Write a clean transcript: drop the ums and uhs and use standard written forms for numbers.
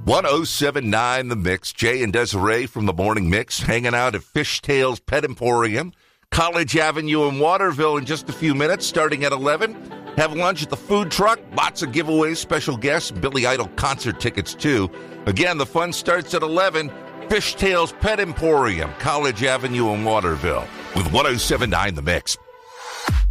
1079 The Mix. Jay and Desiree from the Morning Mix hanging out at Fishtails Pet Emporium, College Avenue in Waterville in just a few minutes, starting at 11. Have lunch at the food truck. Lots of giveaways, special guests, Billy Idol concert tickets, too. Again, the fun starts at 11. Fishtails Pet Emporium, College Avenue in Waterville, with 1079 The Mix.